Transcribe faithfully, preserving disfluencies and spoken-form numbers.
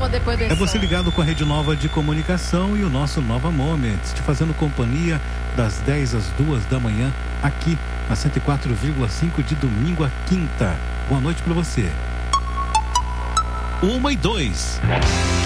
chuva, depois do É você sol. ligado com a Rede Nova de Comunicação e o nosso Nova Moments, te fazendo companhia das dez às duas da manhã, aqui na cento e quatro vírgula cinco de domingo a quinta. Boa noite para você. Uma e dois.